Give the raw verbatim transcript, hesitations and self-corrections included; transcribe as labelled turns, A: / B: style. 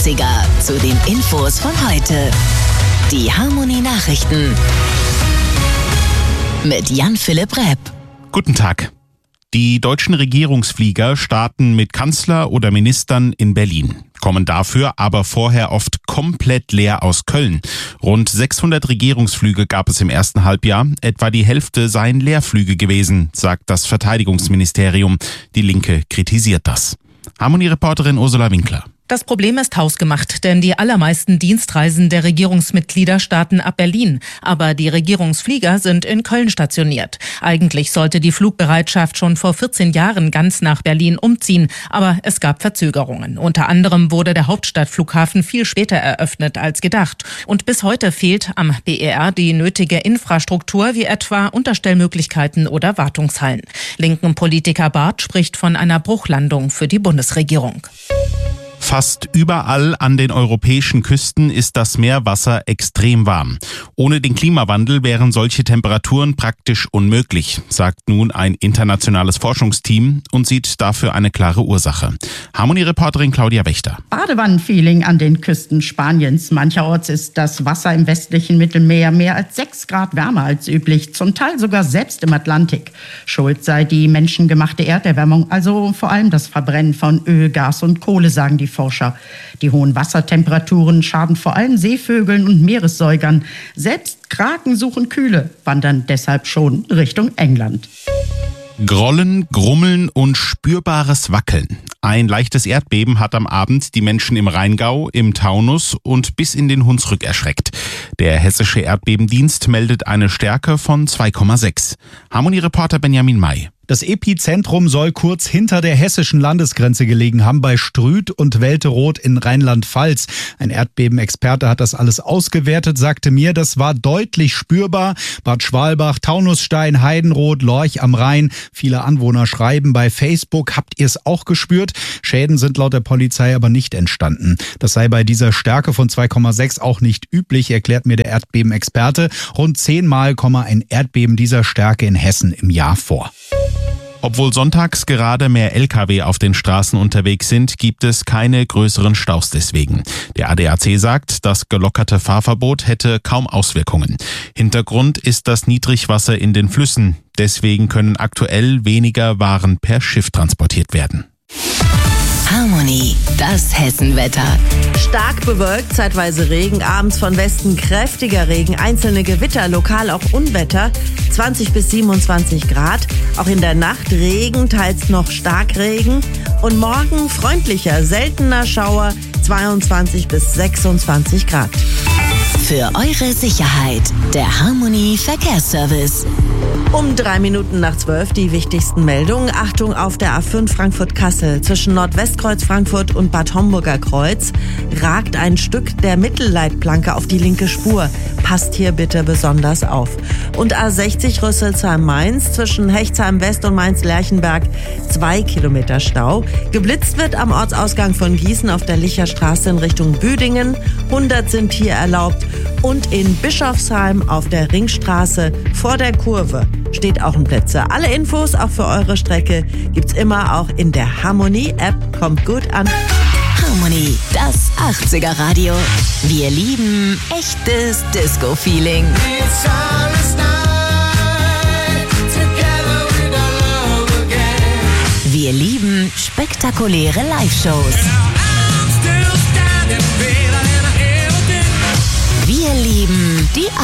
A: achtziger zu den Infos von heute. Die Harmony Nachrichten mit Jan-Philipp Repp.
B: Guten Tag. Die deutschen Regierungsflieger starten mit Kanzler oder Ministern in Berlin, kommen dafür aber vorher oft komplett leer aus Köln. Rund sechshundert Regierungsflüge gab es im ersten Halbjahr, etwa die Hälfte seien Leerflüge gewesen, sagt das Verteidigungsministerium. Die Linke kritisiert das. Harmony-Reporterin Ursula Winkler.
C: Das Problem ist hausgemacht, denn die allermeisten Dienstreisen der Regierungsmitglieder starten ab Berlin. Aber die Regierungsflieger sind in Köln stationiert. Eigentlich sollte die Flugbereitschaft schon vor vierzehn Jahren ganz nach Berlin umziehen. Aber es gab Verzögerungen. Unter anderem wurde der Hauptstadtflughafen viel später eröffnet als gedacht. Und bis heute fehlt am B E R die nötige Infrastruktur, wie etwa Unterstellmöglichkeiten oder Wartungshallen. Linken Politiker Barth spricht von einer Bruchlandung für die Bundesregierung.
B: Fast überall an den europäischen Küsten ist das Meerwasser extrem warm. Ohne den Klimawandel wären solche Temperaturen praktisch unmöglich, sagt nun ein internationales Forschungsteam und sieht dafür eine klare Ursache. Harmony-Reporterin Claudia Wächter.
D: Badewannenfeeling an den Küsten Spaniens. Mancherorts ist das Wasser im westlichen Mittelmeer mehr als sechs Grad wärmer als üblich, zum Teil sogar selbst im Atlantik. Schuld sei die menschengemachte Erderwärmung, also vor allem das Verbrennen von Öl, Gas und Kohle, sagen die Forscher. Die hohen Wassertemperaturen schaden vor allem Seevögeln und Meeressäugern. Selbst Kraken suchen Kühle, wandern deshalb schon Richtung England.
B: Grollen, Grummeln und spürbares Wackeln. Ein leichtes Erdbeben hat am Abend die Menschen im Rheingau, im Taunus und bis in den Hunsrück erschreckt. Der hessische Erdbebendienst meldet eine Stärke von zwei Komma sechs. Harmony-Reporter Benjamin May.
E: Das Epizentrum soll kurz hinter der hessischen Landesgrenze gelegen haben, bei Strüth und Welteroth in Rheinland-Pfalz. Ein Erdbebenexperte hat das alles ausgewertet, sagte mir, das war deutlich spürbar. Bad Schwalbach, Taunusstein, Heidenroth, Lorch am Rhein. Viele Anwohner schreiben bei Facebook, habt ihr es auch gespürt? Schäden sind laut der Polizei aber nicht entstanden. Das sei bei dieser Stärke von zwei Komma sechs auch nicht üblich, erklärt mir der Erdbebenexperte. Rund zehnmal komme ein Erdbeben dieser Stärke in Hessen im Jahr vor.
B: Obwohl sonntags gerade mehr L K W auf den Straßen unterwegs sind, gibt es keine größeren Staus deswegen. Der A D A C sagt, das gelockerte Fahrverbot hätte kaum Auswirkungen. Hintergrund ist das Niedrigwasser in den Flüssen. Deswegen können aktuell weniger Waren per Schiff transportiert werden.
A: Harmony, das Hessenwetter.
F: Stark bewölkt, zeitweise Regen, abends von Westen kräftiger Regen, einzelne Gewitter, lokal auch Unwetter, zwanzig bis siebenundzwanzig Grad. Auch in der Nacht Regen, teils noch Starkregen. Und morgen freundlicher, seltener Schauer, zweiundzwanzig bis sechsundzwanzig Grad.
A: Für eure Sicherheit, der Harmony Verkehrsservice.
F: Um drei Minuten nach zwölf die wichtigsten Meldungen. Achtung auf der A fünf Frankfurt-Kassel. Zwischen Nordwestkreuz Frankfurt und Bad Homburger Kreuz ragt ein Stück der Mittelleitplanke auf die linke Spur. Passt hier bitte besonders auf. Und A sechzig Rüsselsheim-Mainz zwischen Hechtsheim West und Mainz-Lerchenberg zwei Kilometer Stau. Geblitzt wird am Ortsausgang von Gießen auf der Licherstraße in Richtung Büdingen. hundert sind hier erlaubt. Und in Bischofsheim auf der Ringstraße vor der Kurve steht auch ein Plätze. Alle Infos auch für eure Strecke gibt's immer auch in der Harmony-App. Kommt gut an.
A: Harmony, das achtziger Radio. Wir lieben echtes Disco-Feeling. Wir lieben spektakuläre Live-Shows.